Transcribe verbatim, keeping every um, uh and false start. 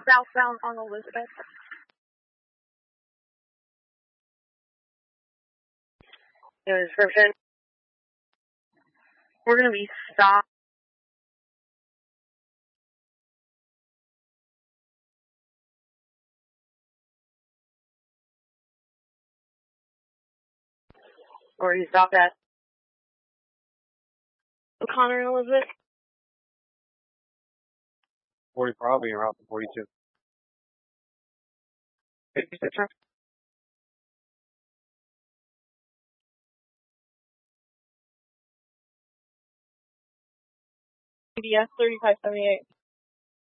southbound on Elizabeth. No description. We're going to be stopped. Or you stopped at O'Connor and Elizabeth. forty probably around forty-two. fifty-six, right? C B S thirty-five seventy-eight.